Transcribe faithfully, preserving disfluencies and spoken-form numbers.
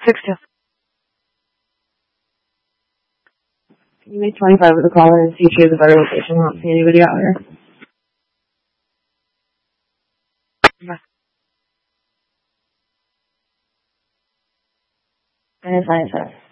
Six two. Can you make twenty-five with the caller and see if she has a better location? I don't see anybody out here. Okay. And it's I S S.